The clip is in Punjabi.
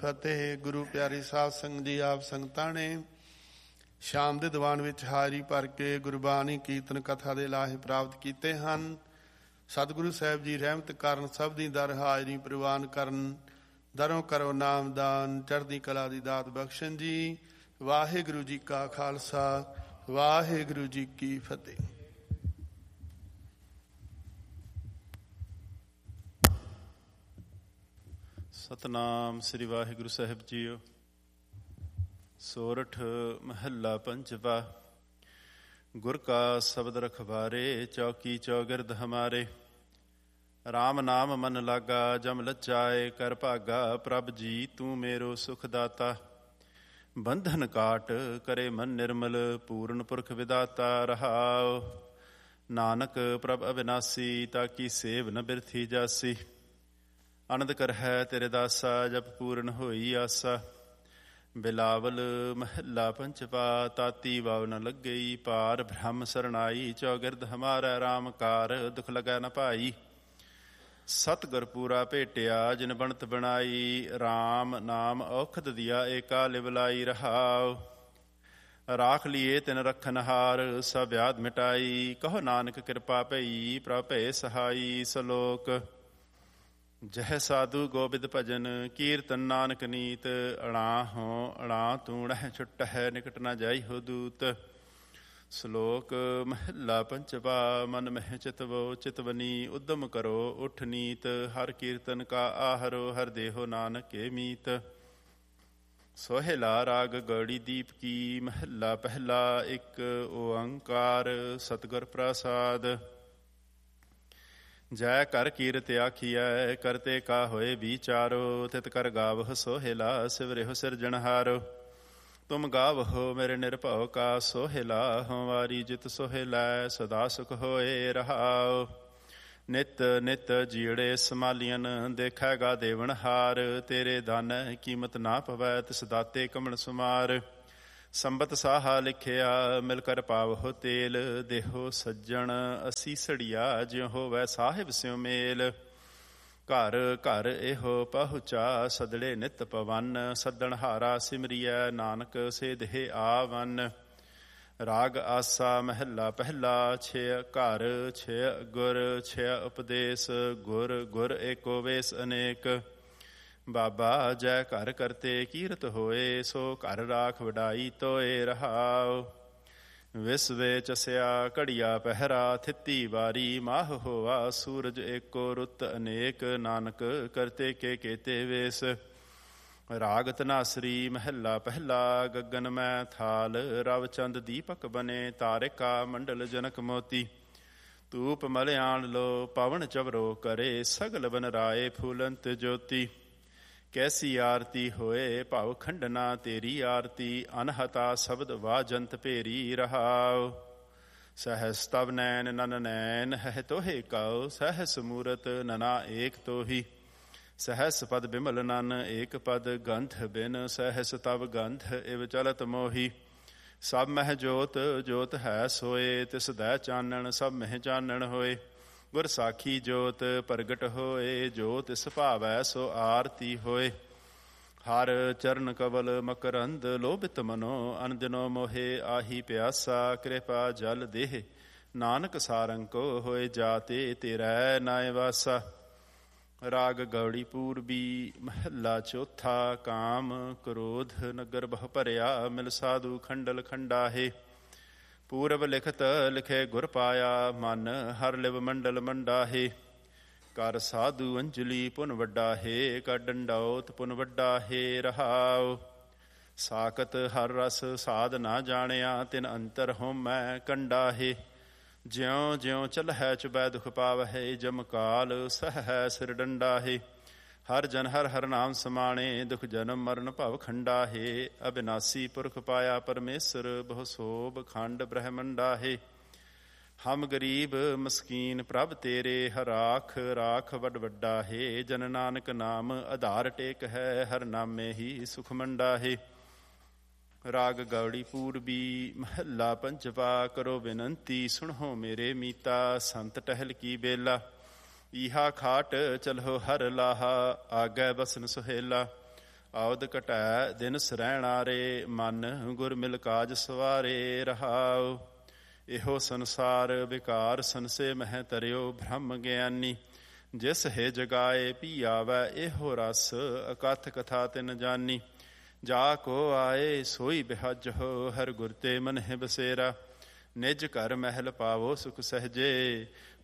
ਫਤਿਹ। ਗੁਰੂ ਪਿਆਰੇ ਸਾਧ ਸੰਗਤ ਜੀ, ਆਪ ਸੰਗਤਾਂ ਨੇ ਸ਼ਾਮ ਦੇ ਦੀਵਾਨ ਵਿੱਚ ਹਾਜ਼ਰੀ ਭਰ ਕੇ ਗੁਰਬਾਣੀ ਕੀਰਤਨ ਕਥਾ ਦੇ ਲਾਹੇ ਪ੍ਰਾਪਤ ਕੀਤੇ ਹਨ। ਸਤਿਗੁਰੂ ਸਾਹਿਬ ਜੀ ਰਹਿਮਤ ਕਰਨ, ਸਭ ਦੀ ਦਰ ਹਾਜ਼ਰੀ ਪ੍ਰਵਾਨ ਕਰਨ, ਦਰੋਂ ਕਰੋ ਨਾਮਦਾਨ, ਚੜ੍ਹਦੀ ਕਲਾ ਦੀ ਦਾਤ ਬਖਸ਼ਣ ਜੀ। ਵਾਹਿਗੁਰੂ ਜੀ ਕਾ ਖਾਲਸਾ, ਵਾਹਿਗੁਰੂ ਜੀ ਕੀ ਫਤਿਹ। ਸਤਨਾਮ ਸ੍ਰੀ ਵਾਹਿਗੁਰੂ ਸਾਹਿਬ ਜੀਓ। ਸੋਰਠ ਮਹੱਲਾ ਪੰਜਵਾ। ਗੁਰ ਕਾ ਸ਼ਬਦ ਰਖਵਾਰੇ, ਚੌਕੀ ਚੌਗਿਰਦ ਹਮਾਰੇ। ਰਾਮ ਨਾਮ ਮਨ ਲਾਗਾ, ਜਮ ਲੱਚਾਏ ਕਰ ਭਾਗਾ। ਪ੍ਰਭ ਜੀ ਤੂੰ ਮੇਰੋ ਸੁਖ ਦਾਤਾ, ਬੰਧਨ ਕਾਟ ਕਰੇ ਮਨ ਨਿਰਮਲ। ਪੂਰਨ ਪੁਰਖ ਵਿਦਾਤਾ ਰਹਾਉ। ਨਾਨਕ ਪ੍ਰਭ ਅਵਿਨਾਸੀ, ਤਾਕੀ ਸੇਵ ਨ ਬਿਰਥੀ ਜਾਸੀ। ਆਨੰਦ ਕਰ ਹੈ ਤੇਰੇ ਦਾਸਾ, ਜਪ ਪੂਰਨ ਹੋਈ ਆਸਾ। ਬਿਲਾਵਲ ਮਹੱਲਾ ਪੰਚਵਾ। ਤਾਤੀ ਵਾਵ ਨ ਲੱਗਈ, ਪਾਰ ਬ੍ਰਹਮ ਸਰਣਾਈ। ਚੌਗਿਰਦ ਹਮਾਰਾ ਰਾਮ ਕਾਰ, ਦੁਖ ਲਗੈ ਨ ਭਾਈ। ਸਤਿਗੁਰ ਪੂਰਾ ਭੇਟਿਆ, ਜਿਨ ਬਣਤ ਬਣਾਈ। ਰਾਮ ਨਾਮ ਔਖਦ ਦੀਆ, ਏਕਾ ਲਿਵਲਾਈ ਰਹਾਉ। ਰਾਖ ਲੀਏ ਤਿਨ ਰਖਨਹਾਰ, ਸਭ ਵਿਆਧ ਮਿਟਾਈ। ਕਹੋ ਨਾਨਕ ਕਿਰਪਾ ਭਈ, ਪ੍ਰਭ ਭੈ ਸਹਾਈ। ਸਲੋਕ। ਜਹ ਸਾਧੂ ਗੋਬਿੰਦ ਭਜਨ, ਕੀਰਤਨ ਨਾਨਕ ਨੀਤ। ਅਣਾ ਹੋ ਅਣਾ ਤੂੰ ਰਹਿ ਛੁੱਟ ਹੈ, ਨਿਕਟ ਨਾ ਜਾਈ ਹੋ ਦੂਤ। ਸ਼ਲੋਕ ਮਹੱਲਾ ਪੰਚਵਾ। ਮਨ ਮਹਿ ਚਿਤਵੋ ਚਿਤਵਨੀ, ਉਦਮ ਕਰੋ ਉਠ ਨੀਤ। ਹਰ ਕੀਰਤਨ ਕਾ ਆਹਰੋ, ਹਰ ਦੇਹੋ ਨਾਨਕ ਕੇ ਮੀਤ। ਸੋਹਿਲਾ ਰਾਗ ਗੌੜੀ ਦੀਪ ਕੀ। ਮਹੱਲਾ ਪਹਿਲਾ। ਇੱਕ ਓੰਕਾਰ ਸਤਿਗੁਰ ਪ੍ਰਸਾਦ। ਜੈ ਕਰ ਕੀਰਤ ਆਖੀਐ, ਕਰਤੇ ਕਾ ਹੋਏ ਵਿਚਾਰੋ। ਤਿਤ ਕਰ ਗਾਵਹੁ ਸੋਹਿਲਾ, ਸਿਵਰਿਹੁ ਸਿਰਜਣਹਾਰੋ। ਤੁਮ ਗਾਵਹੁ ਮੇਰੇ ਨਿਰਭਉ ਕਾ, ਸੋਹਿਲਾ ਹਮਾਰੀ ਜਿਤ ਸੋਹਿਲੈ। ਸਦਾ ਸੁਖ ਹੋਏ ਰਹਾਉ। ਨਿਤ ਨਿਤ ਜੀੜੇ ਸਮਾਲੀਅਨ, ਦੇਖੈਗਾ ਦੇਵਨਹਾਰ। ਤੇਰੇ ਦਾਨ ਕੀਮਤ ਨਾ ਪਵੈ, ਤਿਸ ਦਾਤੇ ਕਮਣ ਸੁਮਾਰ। ਸੰਬਤ ਸਾਹਾ ਲਿਖਿਆ, ਮਿਲ ਕਰ ਪਾਵਹੁ ਤੇਲ। ਦੇਹੋ ਸੱਜਣ ਅਸੀਸੜੀਆ, ਜਿਉ ਹੋਵੈ ਸਾਹਿਬ ਸਿਉ ਮੇਲ। ਘਰ ਘਰ ਇਹੋ ਪਹੁੰਚਾ, ਸਦੜੇ ਨਿਤ ਪਵਨ। ਸੱਦਣਹਾਰਾ ਸਿਮਰੀਐ, ਨਾਨਕ ਸੇ ਦੇਹ ਆਵਨ। ਰਾਗ ਆਸਾ ਮਹੱਲਾ ਪਹਿਲਾ। ਛੇ ਘਰ ਛੇ ਗੁਰ, ਛੇ ਉਪਦੇਸ਼। ਗੁਰ ਗੁਰ ਏਕੋ ਵੇਸ ਅਨੇਕ। ਬਾਬਾ ਜੈ ਘਰ ਕਰਤੇ ਕੀਰਤ ਹੋਏ, ਸੋ ਘਰ ਰਾਖ ਵਡਾਈ ਤੋਏ ਰਹਾਉ। ਵਿਸਵੇ ਚਸਿਆ ਘੜੀਆ ਪਹਿਰਾ, ਥਿੱਤੀ ਵਾਰੀ ਮਾਹ ਹੋਆ। ਸੂਰਜ ਏਕੋ ਰੁੱਤ ਅਨੇਕ, ਨਾਨਕ ਕਰਤੇ ਕੇ ਕੇਤੇ ਵੇਸ। ਰਾਗ ਧਨਾਸਰੀ ਮਹੱਲਾ ਪਹਿਲਾ। ਗਗਨ ਮੈਂ ਥਾਲ, ਰਵ ਚੰਦ ਦੀਪਕ ਬਨੇ। ਤਾਰਿਕਾ ਮੰਡਲ ਜਨਕ ਮੋਤੀ। ਧੂਪ ਮਲਿਆਣ ਲੋ, ਪਵਨ ਚਵਰੋ ਕਰੇ। ਸਗਲ ਬਨ ਰਾਏ ਫੂਲੰਤ ਜੋਤੀ। ਕੈਸੀ ਆਰਤੀ ਹੋਏ, ਭਵ ਖੰਡਨਾ ਤੇਰੀ ਆਰਤੀ। ਅਨਹਤਾ ਸ਼ਬਦ ਵਾਜੰਤ ਭੇਰੀ ਰਹਾਉ। ਸਹਸ ਤਵ ਨੈਨ ਨਨ ਨੈਨ, ਹੈ ਤੋਹੇ ਕਉ। ਸਹਸ ਮੂਰਤ ਨਨਾ ਏਕ ਤੋਹੀ। ਸਹਸ ਪਦ ਬਿਮਲ ਨਨ, ਏਕ ਪਦ ਗੰਧ ਬਿਨ। ਸਹਸ ਤਵ ਗੰਧ ਇਵ ਚਲਤ ਮੋਹੀ। ਸਭ ਮਹਿ ਜੋਤ ਜੋਤ ਹੈ ਸੋਏ, ਤਿਸ ਦੈ ਚਾਨਣ ਸਭ ਮਹਿ ਚਾਨਣ ਹੋਏ। ਗੁਰ ਸਾਖੀ ਜੋਤ ਪ੍ਰਗਟ ਹੋਏ, ਜੋ ਤਿਸ ਭਾਵੈ ਸੋ ਆਰਤੀ ਹੋਏ। ਹਰ ਚਰਨ ਕਵਲ ਮਕਰੰਦ, ਲੋਭਿਤ ਮਨੋ ਅਨਦਿਨੋ ਮੋਹੇ। ਆਹੀ ਪਿਆਸਾ ਕਿਰਪਾ ਜਲ ਦੇਹ, ਨਾਨਕ ਸਾਰੰਕੋ ਹੋਏ ਜਾਤੇ। ਤੇਰੈ ਨਾਇ ਵਾਸਾ। ਰਾਗ ਗੌੜੀ ਪੂਰਬੀ ਮਹੱਲਾ ਚੌਥਾ। ਕਾਮ ਕ੍ਰੋਧ ਨਗਰ ਬਹੁ ਭਰਿਆ, ਮਿਲ ਸਾਧੂ ਖੰਡਲ ਖੰਡਾਹੇ। ਪੂਰਬ ਲਿਖਤ ਲਿਖੇ ਗੁਰ ਪਾਇਆ, ਮਨ ਹਰ ਲਿਵ ਮੰਡਲ ਮੰਡਾਹੇ। ਕਰ ਸਾਧੂ ਅੰਜਲੀ ਪੁਨ ਵੱਡਾ ਹੈ, ਕਰ ਡੰਡੌਤ ਪੁਨ ਵੱਡਾ ਹੈ ਰਹਾਉ। ਸਾਕਤ ਹਰ ਰਸ ਸਾਧ ਨਾ ਜਾਣਿਆ, ਤਿਨ ਅੰਤਰ ਹੋਮੈ ਕੰਡਾ ਹੈ। ਜਿਉਂ ਜਿਉਂ ਚਲਹਿ ਚੁਬੈ ਦੁਖ ਪਾਵਹਿ, ਜਮ ਕਾਲ ਸਹੈ ਸਿਰ ਡੰਡਾ ਹੈ। ਹਰ ਜਨ ਹਰ ਹਰ ਨਾਮ ਸਮਾਣੇ, ਦੁਖ ਜਨਮ ਮਰਨ ਭਵ ਖੰਡਾ ਹੈ। ਅਬਿਨਾਸੀ ਪੁਰਖ ਪਾਇਆ ਪਰਮੇਸ਼ਰ, ਬਹੁ ਸੋਭ ਖੰਡ ਬ੍ਰਹਮੰਡਾ ਹੈ। ਹਮ ਗਰੀਬ ਮਸਕੀਨ ਪ੍ਰਭ ਤੇਰੇ, ਹਰਾਖ ਰਾਖ ਵੱਡ ਵੱਡਾ ਹੈ। ਜਨ ਨਾਨਕ ਨਾਮ ਆਧਾਰ ਟੇਕ ਹੈ, ਹਰ ਨਾਮੇ ਹੀ ਸੁਖ ਮੰਡਾ ਹੈ। ਰਾਗ ਗੌੜੀ ਪੂਰਬੀ ਮਹੱਲਾ ਪੰਜਵਾ। ਕਰੋ ਬੇਨੰਤੀ ਸੁਣੋ ਮੇਰੇ ਮੀਤਾ, ਸੰਤ ਟਹਿਲ ਕੀ ਬੇਲਾ। ਈਹਾ ਖਾਟ ਚਲੋ ਹਰ ਲਾਹਾ, ਆਗੈ ਬਸਨ ਸੁਹੇਲਾ। ਆਉਦ ਘਟੈ ਦਿਨ ਸਰੈਣਾਰੇ, ਮਨ ਗੁਰ ਮਿਲ ਕਾਜ ਸਵਾਰੇ ਰਹਾਉ। ਇਹੋ ਸੰਸਾਰ ਵਿਕਾਰ ਸੰਸੇ ਮਹਿ ਤਰਿਓ, ਬ੍ਰਹਮ ਗਿਆਨੀ ਜਿਸ ਹੈ ਜਗਾਏ ਪੀ ਆਵੈ, ਇਹੋ ਰਸ ਅਕਥ ਕਥਾ ਤਿਨ ਜਾਨੀ। ਜਾ ਕੋ ਆਏ ਸੋਈ ਬਿਹਜ ਹੋ, ਹਰ ਗੁਰ ਤੇ ਮਨ ਹੈ ਬਸੇਰਾ। ਨਿਜ ਘਰ ਮਹਿਲ ਪਾਵੋ ਸੁਖ ਸਹਜੇ,